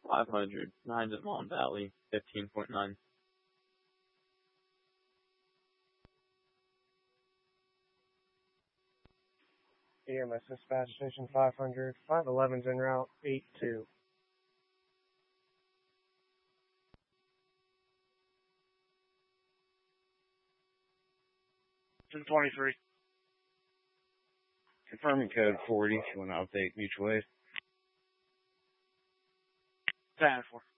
500. 9's at Mon Valley, 15.9. EMS dispatch station 500. 511's en route, 82. 1023. Confirming code 40 if you want to update mutual aid. 10-4.